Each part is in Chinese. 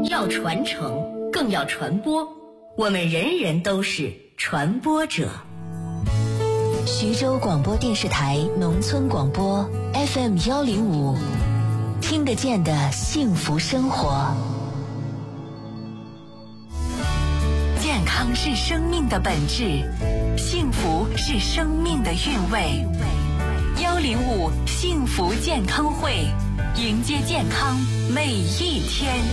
要传承，更要传播。我们人人都是传播者。 徐州广播电视台农村广播 FM105，听得见的幸福生活。健康是生命的本质，幸福是生命的韵味。105幸福健康会，迎接健康每一天。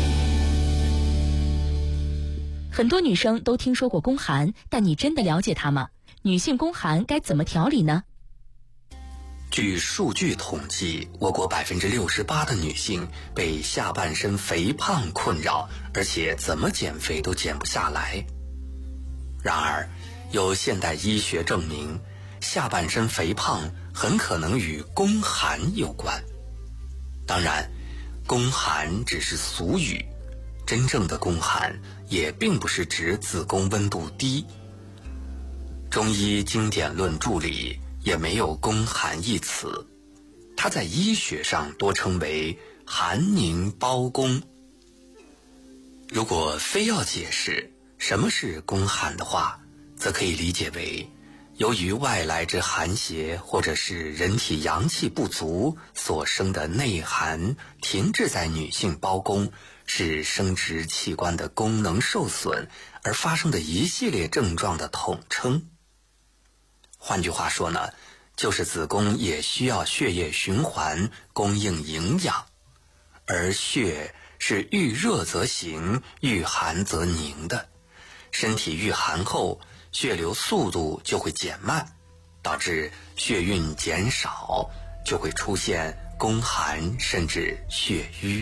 很多女生都听说过宫寒，但你真的了解它吗？女性宫寒该怎么调理呢？ 据数据统计，我国68%的女性被下半身肥胖困扰，而且怎么减肥都减不下来。然而，有现代医学证明，下半身肥胖很可能与宫寒有关。当然，宫寒只是俗语，真正的宫寒也并不是指子宫温度低。中医经典论著里也没有宫寒一词，它在医学上多称为寒凝包宫。如果非要解释什么是宫寒的话，则可以理解为由于外来之寒邪或者是人体阳气不足所生的内寒停滞在女性包宫，是生殖器官的功能受损而发生的一系列症状的统称。换句话说呢，就是子宫也需要血液循环供应营养，而血是遇热则行，遇寒则凝的。身体遇寒后，血流速度就会减慢，导致血运减少，就会出现宫寒甚至血瘀。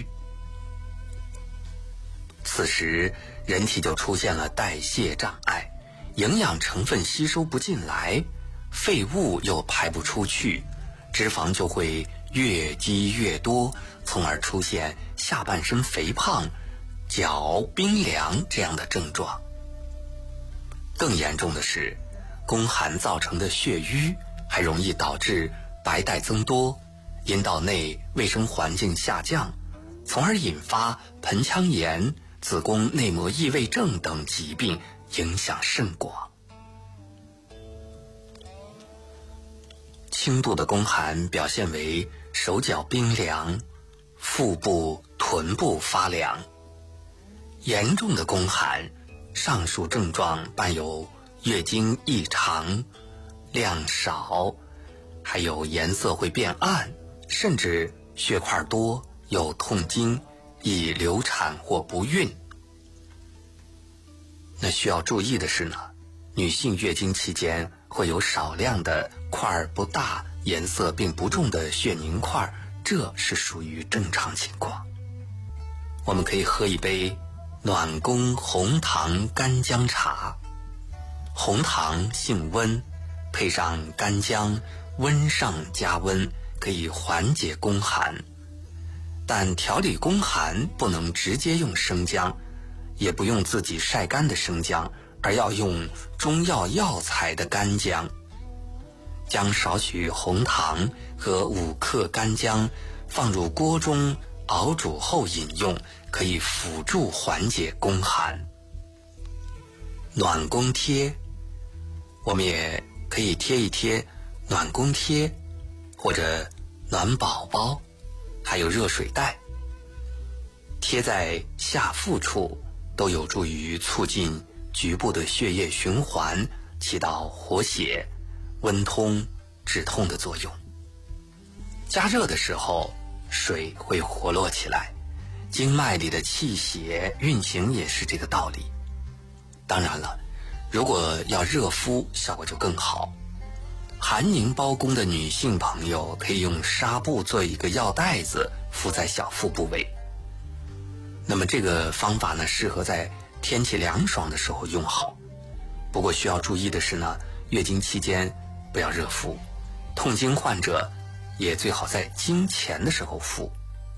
此时人体就出现了代谢障碍，营养成分吸收不进来，废物又排不出去，脂肪就会越积越多，从而出现下半身肥胖、脚冰凉这样的症状。更严重的是，宫寒造成的血瘀还容易导致白带增多、阴道内卫生环境下降，从而引发盆腔炎、子宫内膜异位症等疾病，影响甚广。轻度的宫寒表现为手脚冰凉、腹部、臀部发凉。严重的宫寒，上述症状伴有月经异常、量少，还有颜色会变暗，甚至血块多，有痛经，易流产或不孕。那需要注意的是呢，女性月经期间会有少量的块不大、颜色并不重的血凝块，这是属于正常情况。我们可以喝一杯暖宫红糖干姜茶，红糖性温，配上干姜，温上加温，可以缓解宫寒。但调理宫寒不能直接用生姜，也不用自己晒干的生姜，而要用中药药材的干姜。将少许红糖和5克干姜放入锅中熬煮后饮用，可以辅助缓解宫寒。暖宫贴，我们也可以贴一贴暖宫贴，或者暖宝宝，还有热水袋，贴在下腹处，都有助于促进局部的血液循环，起到活血、温通、止痛的作用。加热的时候，水会活络起来，经脉里的气血运行也是这个道理。当然了，如果要热敷，效果就更好。寒凝包宫的女性朋友可以用纱布做一个药袋子，敷在小腹部位。那么这个方法呢，适合在天气凉爽的时候用好。不过需要注意的是呢，月经期间不要热敷，痛经患者也最好在经前的时候敷。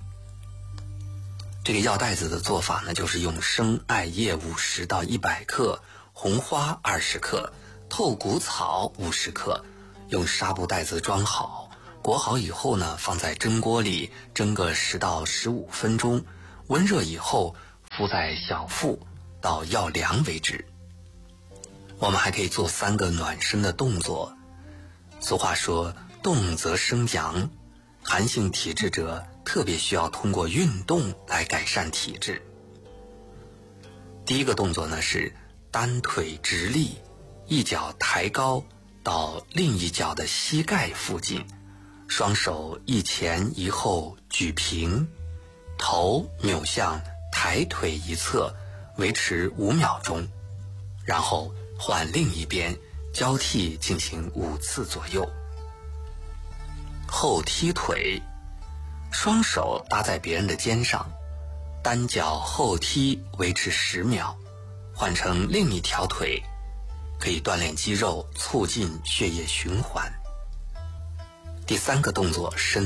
这个药袋子的做法呢，就是用生艾叶50到100克，红花20克，透骨草50克，用纱布袋子装好，裹好以后呢，放在蒸锅里蒸个10到15分钟，温热以后敷在小腹到要凉为止。我们还可以做3个暖身的动作。俗话说，动则生阳，寒性体质者特别需要通过运动来改善体质。第一个动作呢是单腿直立，一脚抬高到另一脚的膝盖附近，双手一前一后举平，头扭向抬腿一侧，维持5秒钟，然后换另一边，交替进行5次左右。后踢腿，双手搭在别人的肩上，单脚后踢维持10秒，换成另一条腿，可以锻炼肌肉，促进血液循环。第3个动作，深